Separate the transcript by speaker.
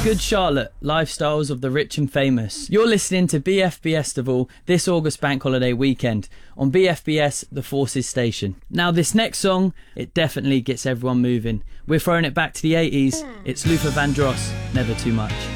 Speaker 1: Good Charlotte, Lifestyles of the Rich and Famous. You're listening to BFBestival this August bank holiday weekend on BFBS The Forces Station. Now this next song, it definitely gets everyone moving. We're throwing it back to the 80s. It's Luther Vandross, Never Too Much.